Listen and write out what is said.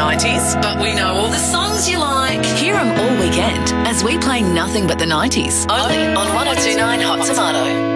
90s, but we know all the songs you like. Hear them all weekend as we play nothing but the 90s. Only on 102.9 Hot Tomato.